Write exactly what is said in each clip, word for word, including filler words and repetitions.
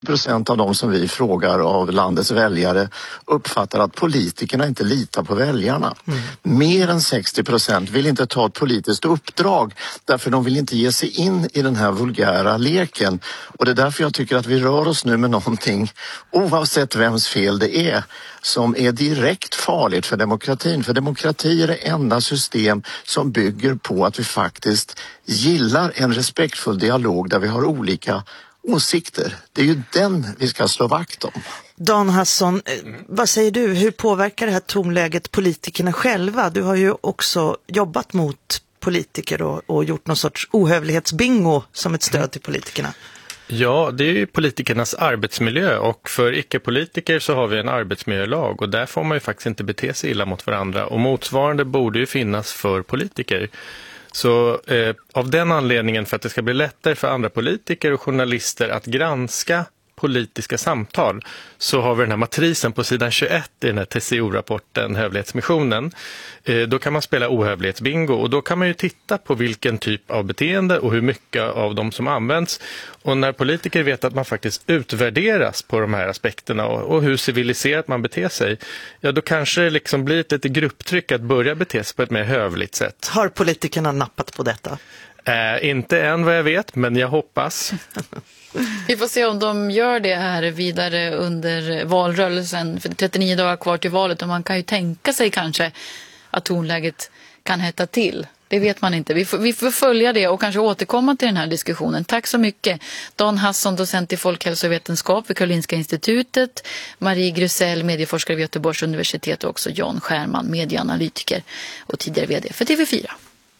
procent av de som vi frågar av landets väljare uppfattar att politikerna inte litar på väljarna. Mm. Mer än sextio procent vill inte ta ett politiskt uppdrag därför de vill inte ge sig in i den här vulgära leken. Och det är därför jag tycker att vi rör oss nu med någonting, oavsett vems fel det är, som är direkt farligt för demokratin. För demokrati är det enda system som bygger på att vi faktiskt gillar en respektfull dialog där vi har olika åsikter. Det är ju den vi ska slå vakt om. Dan Hasson, vad säger du? Hur påverkar det här tonläget politikerna själva? Du har ju också jobbat mot politiker och, och gjort någon sorts ohövlighetsbingo som ett stöd till politikerna. Ja, det är ju politikernas arbetsmiljö, och för icke-politiker så har vi en arbetsmiljölag och där får man ju faktiskt inte bete sig illa mot varandra, och motsvarande borde ju finnas för politiker. Så eh, av den anledningen, för att det ska bli lättare för andra politiker och journalister att granska politiska samtal, så har vi den här matrisen på sidan tjugoett i den här T C O-rapporten Hövlighetsmissionen. Eh, då kan man spela ohövlighetsbingo, och då kan man ju titta på vilken typ av beteende och hur mycket av dem som används. Och när politiker vet att man faktiskt utvärderas på de här aspekterna och, och hur civiliserat man beter sig, ja då kanske det liksom blir ett lite grupptryck att börja bete sig på ett mer hövligt sätt. Har politikerna nappat på detta? Eh, inte än vad jag vet, men jag hoppas. Vi får se om de gör det här vidare under valrörelsen, för trettionio dagar kvar till valet, och man kan ju tänka sig kanske att tonläget kan hetta till. Det vet man inte. Vi får, vi får följa det och kanske återkomma till den här diskussionen. Tack så mycket. Dan Hasson, docent i folkhälsovetenskap vid Karolinska institutet, Marie Grusell, medieforskare vid Göteborgs universitet, och också Jan Skärman, medieanalytiker och tidigare vd för T V fyra.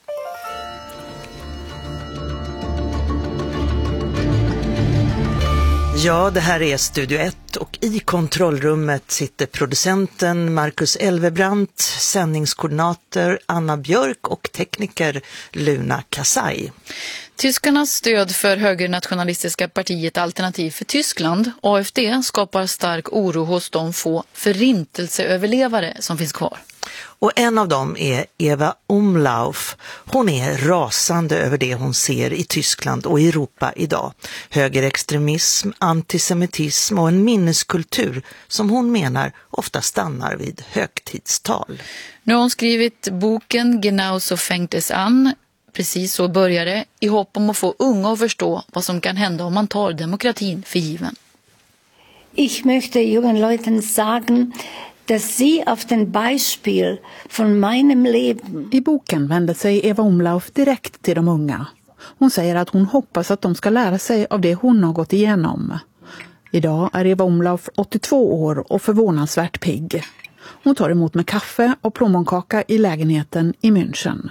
Ja, det här är Studio ett och i kontrollrummet sitter producenten Marcus Elvebrant, sändningskoordinator Anna Björk och tekniker Luna Kasai. Tyskarnas stöd för högernationalistiska partiet Alternativ för Tyskland, A F D, skapar stark oro hos de få förintelseöverlevare som finns kvar. Och en av dem är Eva Umlauf. Hon är rasande över det hon ser i Tyskland och Europa idag. Högerextremism, antisemitism och en minneskultur som hon menar ofta stannar vid högtidstal. Nu har hon skrivit boken Genau so fängt es an. Precis så börjar det, i hopp om att få unga att förstå vad som kan hända om man tar demokratin för given. Ich möchte jungen Leuten sagen, dass sie auf den Beispiel von meinem Leben. I boken vänder sig Eva Umlauf direkt till de unga. Hon säger att hon hoppas att de ska lära sig av det hon har gått igenom. Idag är Eva Umlauf åttiotvå år och förvånansvärt pigg. Hon tar emot med kaffe och plommonkaka i lägenheten i München.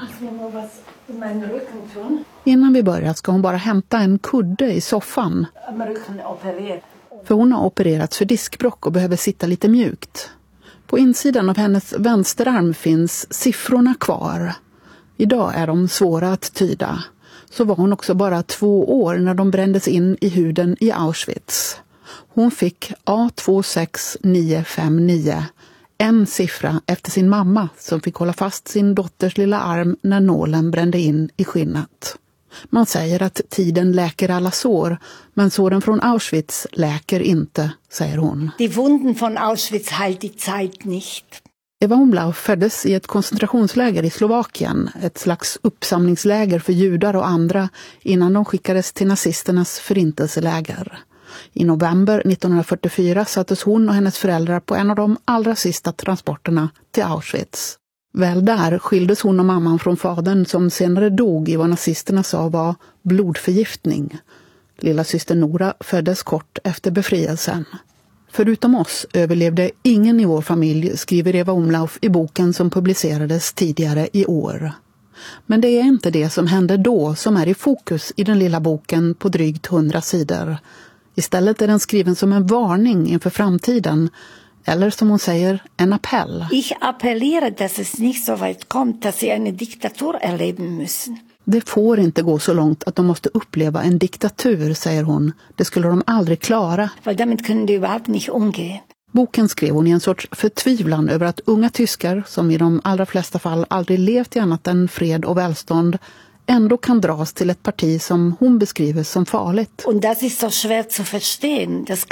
Innan vi börjar ska hon bara hämta en kudde i soffan. För hon har opererats för diskbråck och behöver sitta lite mjukt. På insidan av hennes vänsterarm finns siffrorna kvar. Idag är de svåra att tyda. Så var hon också bara två år när de brändes in i huden i Auschwitz. Hon fick A två sex nio fem nio, en siffra efter sin mamma som fick hålla fast sin dotters lilla arm när nålen brände in i skinnet. Man säger att tiden läker alla sår, men såren från Auschwitz läker inte, säger hon. Die Wunden von Auschwitz heilt die Zeit nicht. Eva Umlauf föddes i ett koncentrationsläger i Slovakien, ett slags uppsamlingsläger för judar och andra innan de skickades till nazisternas förintelseläger. I november nittonhundrafyrtiofyra sattes hon och hennes föräldrar på en av de allra sista transporterna till Auschwitz. Väl där skildes hon och mamman från fadern som senare dog i vad nazisterna sa var blodförgiftning. Lilla syster Nora föddes kort efter befrielsen. Förutom oss överlevde ingen i vår familj, skriver Eva Umlauf i boken som publicerades tidigare i år. Men det är inte det som hände då som är i fokus i den lilla boken på drygt hundra sidor. Istället är den skriven som en varning inför framtiden. Eller som hon säger, en appell. Ich appellerar dass es nicht so weit kommt, dass sie eine Diktatur erleben müssen. Det får inte gå så långt att de måste uppleva en diktatur, säger hon. Det skulle de aldrig klara. Weil damit können die überhaupt nicht umgehen. Boken skrev hon i en sorts förtvivlan över att unga tyskar, som i de allra flesta fall aldrig levt i annat än fred och välstånd, ändå kan dras till ett parti som hon beskriver som farligt. Und das ist so schwer zu verstehen. Das